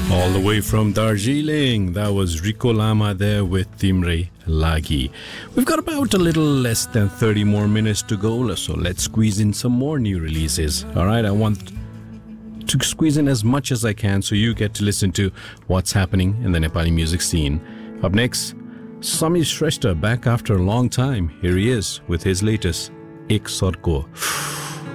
All the way from Darjeeling, that was Rico Lama there with Timre Lagi. We've got about a little less than 30 more minutes to go, so let's squeeze in some more new releases. All right, I want to squeeze in as much as I can so you get to listen to what's happening in the Nepali music scene. Up next, Samir Shrestha back after a long time. Here he is with his latest, Ek Sarko.